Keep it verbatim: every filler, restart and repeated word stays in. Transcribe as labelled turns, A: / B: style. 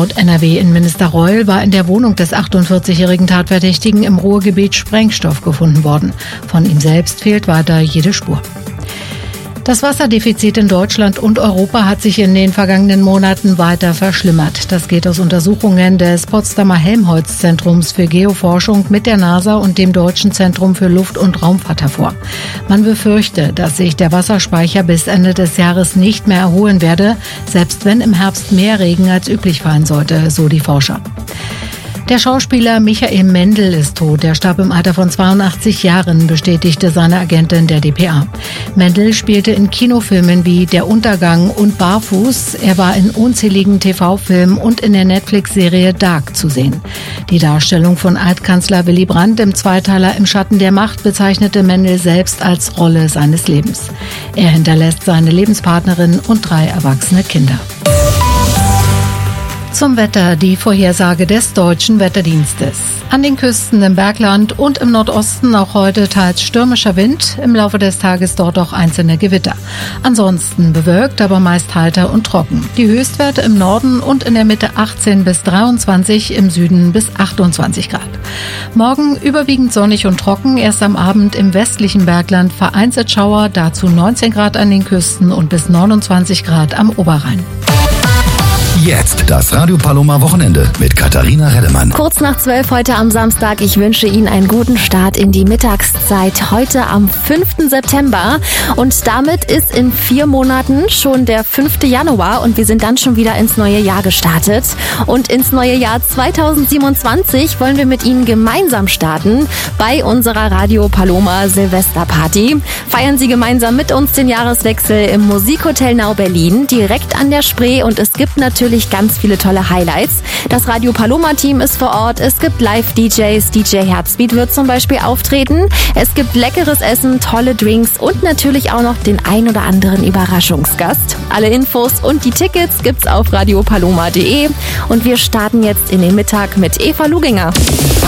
A: Laut N R W-Innenminister Reul war in der Wohnung des achtundvierzigjährigen Tatverdächtigen im Ruhrgebiet Sprengstoff gefunden worden. Von ihm selbst fehlt weiter jede Spur. Das Wasserdefizit in Deutschland und Europa hat sich in den vergangenen Monaten weiter verschlimmert. Das geht aus Untersuchungen des Potsdamer Helmholtz-Zentrums für Geoforschung mit der NASA und dem Deutschen Zentrum für Luft- und Raumfahrt hervor. Man befürchte, dass sich der Wasserspeicher bis Ende des Jahres nicht mehr erholen werde, selbst wenn im Herbst mehr Regen als üblich fallen sollte, so die Forscher. Der Schauspieler Michael Mendl ist tot. Er starb im Alter von zweiundachtzig Jahren, bestätigte seine Agentin der D P A. Mendl spielte in Kinofilmen wie Der Untergang und Barfuß. Er war in unzähligen T V-Filmen und in der Netflix-Serie Dark zu sehen. Die Darstellung von Altkanzler Willy Brandt im Zweiteiler Im Schatten der Macht bezeichnete Mendl selbst als Rolle seines Lebens. Er hinterlässt seine Lebenspartnerin und drei erwachsene Kinder. Zum Wetter die Vorhersage des Deutschen Wetterdienstes. An den Küsten im Bergland und im Nordosten auch heute teils stürmischer Wind, im Laufe des Tages dort auch einzelne Gewitter. Ansonsten bewölkt, aber meist heiter und trocken. Die Höchstwerte im Norden und in der Mitte achtzehn bis dreiundzwanzig, im Süden bis achtundzwanzig Grad. Morgen überwiegend sonnig und trocken, erst am Abend im westlichen Bergland vereinzelt Schauer, dazu neunzehn Grad an den Küsten und bis neunundzwanzig Grad am Oberrhein.
B: Jetzt das Radio Paloma Wochenende mit Katharina Reddemann.
C: Kurz nach zwölf heute am Samstag. Ich wünsche Ihnen einen guten Start in die Mittagszeit heute am fünften September. Und damit ist in vier Monaten schon der fünfte Januar und wir sind dann schon wieder ins neue Jahr gestartet. Und ins neue Jahr zweitausendsiebenundzwanzig wollen wir mit Ihnen gemeinsam starten bei unserer Radio Paloma Silvesterparty. Feiern Sie gemeinsam mit uns den Jahreswechsel im Musikhotel Nau Berlin, direkt an der Spree, und es gibt natürlich ganz viele tolle Highlights. Das Radio Paloma Team ist vor Ort. Es gibt Live-D Js. D J Herzbeat wird zum Beispiel auftreten. Es gibt leckeres Essen, tolle Drinks und natürlich auch noch den ein oder anderen Überraschungsgast. Alle Infos und die Tickets gibt's auf radiopaloma punkt de und wir starten jetzt in den Mittag mit Eva Luginger.